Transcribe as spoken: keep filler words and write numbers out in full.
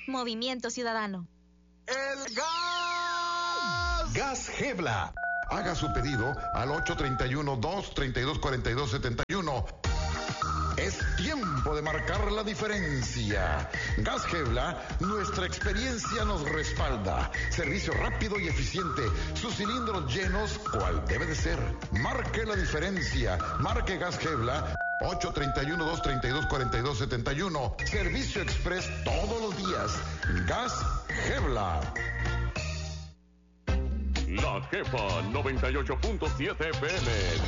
Movimiento Ciudadano. ¡El gas! Gas Gebla. Haga su pedido al ocho tres uno, dos tres dos, cuatro dos siete uno. Es tiempo de marcar la diferencia. Gas Gebla, nuestra experiencia nos respalda. Servicio rápido y eficiente. Sus cilindros llenos, cual debe de ser. Marque la diferencia. Marque Gas Gebla. ocho tres uno, dos tres dos, cuatro dos siete uno. Servicio express todos los días. Gas Gebla. La Jefa noventa y ocho punto siete F M